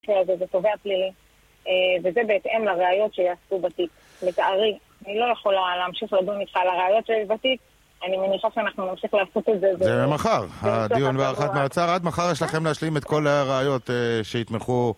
זה תובע פלילי, וזה בהתאם לראיות שיעשו בתיק. לצערי, אני לא יכולה להמשיך לדון איתך על הראיות שיש בתיק, אני מניחה שאנחנו נמשיך לעשות את זה. זה מחר, הדיון והארכת מעצר, עד מחר יש לכם להשלים את כל הראיות שיתמכו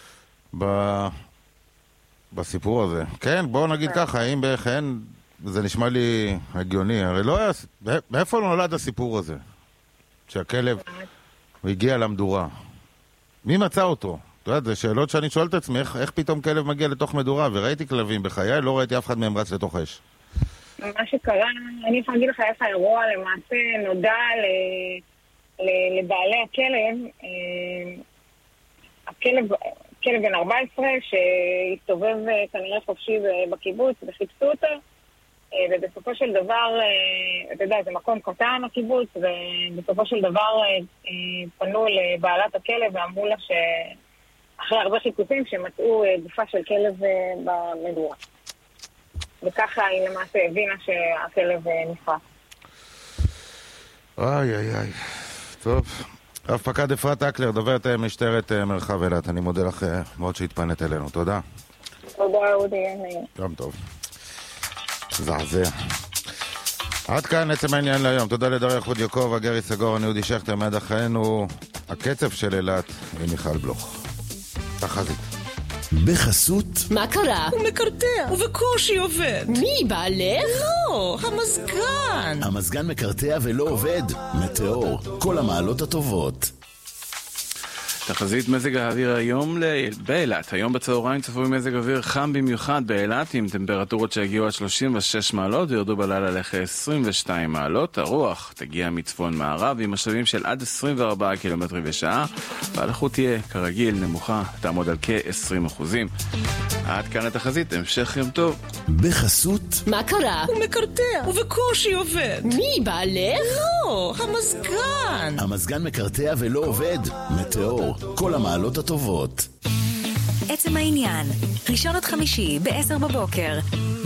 בסיפור הזה. כן, בואו נגיד ככה, אם בכן, זה נשמע לי הגיוני, הרי לא היה, מאיפה נולד הסיפור הזה? שהכלב הגיע למדורה. מי מצא אותו? אתה יודע, זה שאלות שאני שואל את עצמי, איך פתאום כלב מגיע לתוך מדורה, וראיתי כלבים בחיי, לא ראיתי אף אחד מהם רץ לתוך אש. מה שקרה, אני יכולה להגיד לך איך האירוע למעשה נודע לבעלי הכלב, כלב בן 14 שהסתובב כנראה חופשי בקיבוץ וחיפשו אותו, ובסופו של דבר, אתה יודע, זה מקום קטן הקיבוץ, ובסופו של דבר פנו לבעלת הכלב ואמרו לה שאחרי הרבה חיפושים שמצאו גופה של כלב במדורה. וככה היא למעשה הבינה שהכלב נפרץ. איי איי איי. טוב. רב פקד אפרת אקלר, דוברת משטרת מרחב אילת. אני מודה לך מאוד שהתפנית אלינו. תודה. תודה אודי. גם טוב. זעזע. עד כאן עצם העניין להיום. תודה לדריה חודיוקוב, הגרי סגור, אני אודי שכטר, מיד אחרינו הקצב של אילת עם מיכל בלוך. תחזית. בחסות מה קרה? הוא מקרטע ובקושי עובד. מי בעלך? לא, המזגן. המזגן מקרטע ולא עובד. מטאור, כל המעלות הטובות. תחזית מזג האוויר היום באילת. היום בצהריים צפוי מזג אוויר חם במיוחד באילת, עם טמפרטורות שהגיעו עד 36 מעלות וירדו בלילה לכ-22 מעלות. הרוח תגיע מצפון מערב עם משאבים של עד 24 קילומטרים בשעה, והלחות תהיה כרגיל נמוכה, תעמוד על כ-20%. עד כאן התחזית, המשך יום טוב. בחסות מה קרה? הוא מקרטע ובקושי עובד. מי בעלך? לא, המזגן. המזגן מקרטע ולא עובד. מטאור, כל המעלות הטובות. עצם העניין, ראשון עד חמישי ב-10 בבוקר.